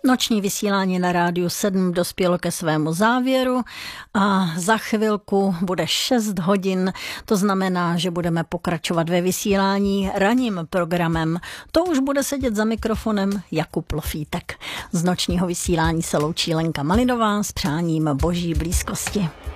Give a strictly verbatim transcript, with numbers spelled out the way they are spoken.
Noční vysílání na Rádiu sedm dospělo ke svému závěru a za chvilku bude šest hodin. To znamená, že budeme pokračovat ve vysílání ranním programem. To už bude sedět za mikrofonem Jakub Lofítek. Z nočního vysílání se loučí Lenka Malinová s přáním boží blízkosti.